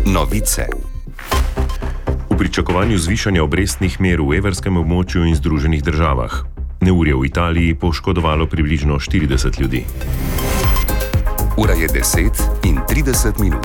Novice. V pričakovanju zvišanja obrestnih mer v evrskem območju in Združenih državah. Neurje v Italiji poškodovalo približno 40 ljudi. Ura je 10:30.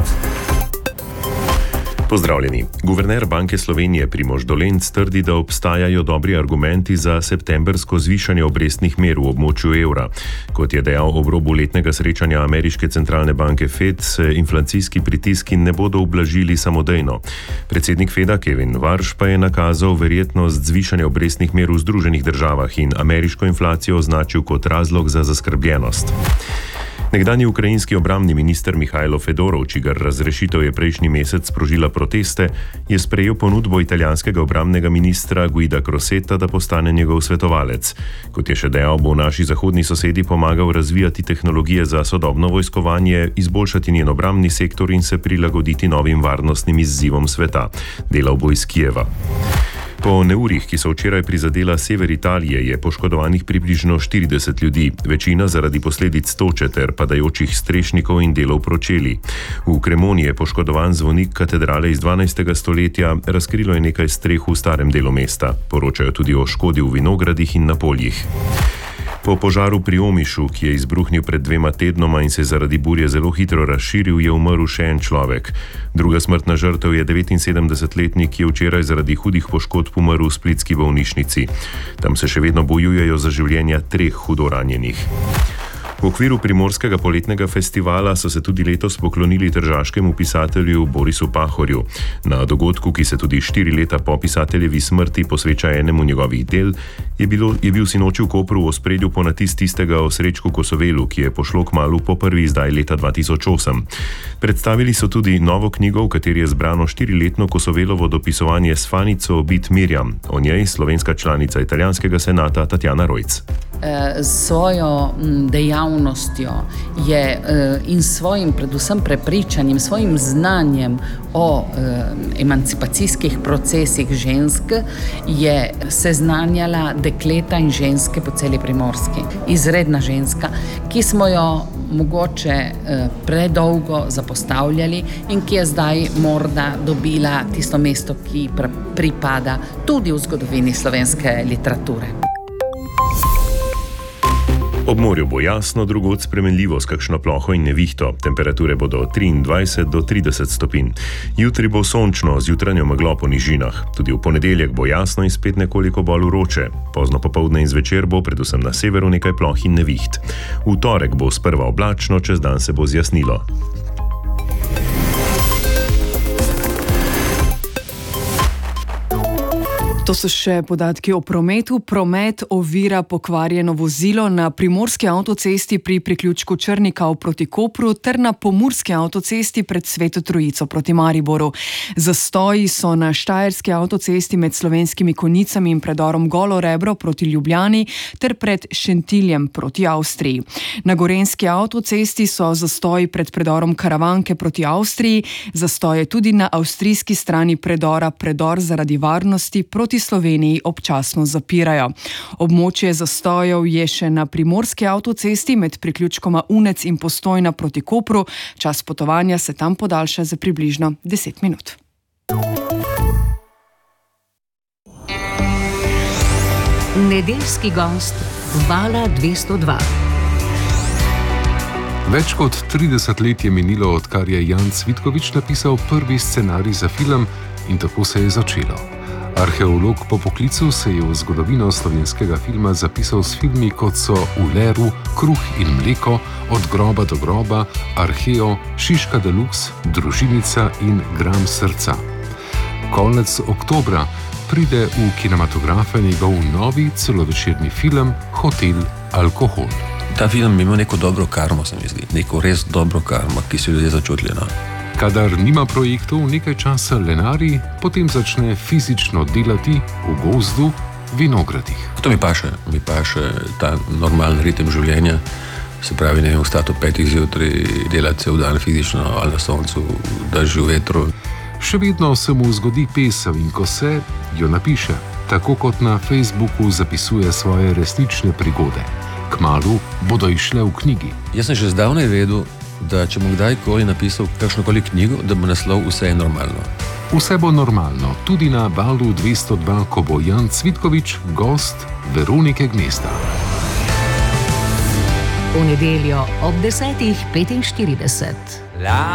Pozdravljeni. Guverner Banke Slovenije Primož Dolenc trdi, da obstajajo dobri argumenti za septembrsko zvišanje obrestnih mer v območju evra. Kot je dejal ob robu letnega srečanja ameriške centralne banke Fed, se inflacijski pritiski ne bodo ublažili samodejno. Predsednik Feda Kevin Warsh pa je nakazal verjetnost zvišanja obrestnih mer v Združenih državah in ameriško inflacijo označil kot razlog za zaskrbljenost. Nekdanji ukrajinski obrambni minister Mihajlo Fedorov, čigar razrešitev je prejšnji mesec sprožila proteste, je sprejel ponudbo italijanskega obrambnega ministra Guida Crossetta, da postane njegov svetovalec. Kot je še dejal, bo naši zahodni sosedi pomagal razvijati tehnologije za sodobno vojskovanje, izboljšati njen obrambni sektor in se prilagoditi novim varnostnim izzivom sveta. Delal bo iz Kijeva. Po neurjih, ki so včeraj prizadela sever Italije, je poškodovanih približno 40 ljudi, večina zaradi posledic toče ter padajočih strešnikov in delov pročeli. V Cremoni je poškodovan zvonik katedrale iz 12. stoletja, razkrilo je nekaj streh v starem delu mesta. Poročajo tudi o škodi v vinogradih in na poljih. Po požaru pri Omišu, ki je izbruhnil pred 2 tednoma in se zaradi burje zelo hitro razširil, je umrl še en človek. Druga smrtna žrtev je 79-letnik, ki je včeraj zaradi hudih poškodb umrl v splitski bolnišnici. Tam se še vedno bojujejo za življenja 3 hudo ranjenih. V okviru Primorskega poletnega festivala so se tudi letos poklonili tržaškemu pisatelju Borisu Pahorju. Na dogodku, ki se tudi 4 leta po pisateljevi smrti posveča enemu njegovih del, je bil sinoči v Kopru v ospredju ponatis tistega o Srečku Kosovelu, ki je pošlo kmalu po prvi izdaji leta 2008. Predstavili so tudi novo knjigo, v kateri je zbrano 4-letno Kosovelovo dopisovanje s Fanico Bit Mirjam. O njej slovenska članica italijanskega senata Tatjana Rojc. Svojo dejavnostjo je in svojim predvsem prepričanjem, svojim znanjem o emancipacijskih procesih žensk je seznanjala dekleta in ženske po celi Primorski. Izredna ženska, ki smo jo mogoče predolgo zapostavljali in ki je zdaj morda dobila tisto mesto, ki pripada tudi v zgodovini slovenske literature. Ob morju bo jasno, drugod spremenljivo s kakšno ploho in nevihto. Temperature bodo od 23 do 30 stopinj. Jutri bo sončno z jutranjo meglo po nižinah. Tudi v ponedeljek bo jasno in spet nekoliko bolj vroče. Pozno popoldne in zvečer bo predvsem na severu nekaj ploh in neviht. V torek bo sprva oblačno, čez dan se bo zjasnilo. To so še podatki o prometu. Promet ovira pokvarjeno vozilo na primorski avtocesti pri priključku Črnikav proti Kopru ter na pomurski avtocesti pred Sveto Trojico proti Mariboru. Zastoji so na štajerski avtocesti med Slovenskimi Konjicami in predorom Golo Rebro proti Ljubljani ter pred Šentiljem proti Avstriji. Na gorenjski avtocesti so zastoji pred predorom Karavanke proti Avstriji, zastoje tudi na avstrijski strani predora. Predor zaradi varnosti proti Sloveniji občasno zapirajo. Območje zastojev je še na primorski avtocesti med priključkoma Unec in Postojna proti Kopru. Čas potovanja se tam podaljša za približno 10 minut. Nedeljski gost Vala 202. Več kot 30 let je minilo, odkar je Jan Cvitkovič napisal prvi scenarij za film in tako se je začelo. Arheolog po poklicu se je v zgodovino slovenskega filma zapisal s filmi kot so V leru, Kruh in mleko, Od groba do groba, Arheo, Šiška deluxe, Družinica in Gram srca. Konec oktobra pride v kinematografe njegov novi celovečerni film Hotel Alkohol. Ta film ima neko dobro karmo, se mi zdi. Neko res dobro karmo, ki so ljudje začutili. Kadar nima projektov nekaj časa lenari, potem začne fizično delati v gozdu, vinogradih. To mi paše ta normalen ritem življenja. Se pravi, ne vem, vstati ob 5 zjutraj, delati cel dan fizično ali na soncu, dežju, vetru. Še vedno se mu zgodi pesem in ko se, jo napiše. Tako kot na Facebooku zapisuje svoje resnične prigode. Kmalu bodo išle v knjigi. Jaz sem že zdavnaj vedel, da če bom kdajkoli napisal kakšnokoli knjigo, da bo naslov Vse je normalno. Vse bo normalno, tudi na Valu 202, ko bo Jan Cvitkovič gost Veronike Gnezda. V nedeljo ob 10:45.